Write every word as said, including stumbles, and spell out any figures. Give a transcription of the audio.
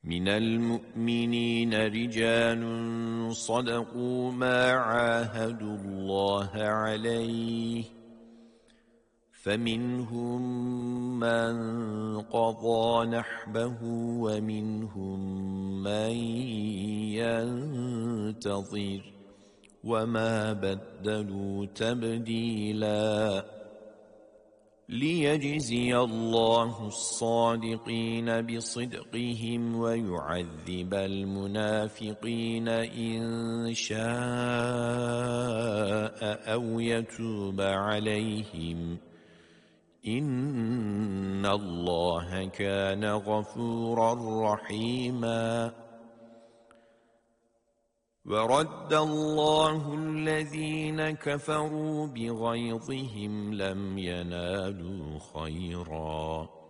من المؤمنين رجال صدقوا ما عاهدوا الله عليه فمنهم من قضى نحبه ومنهم من ينتظر وما بدلوا تبديلا ليجزي الله الصادقين بصدقهم ويعذب المنافقين إن شاء أو يتوب عليهم إن الله كان غفورا رحيما ورد الله الذين كفروا بغيظهم لم ينالوا خيرا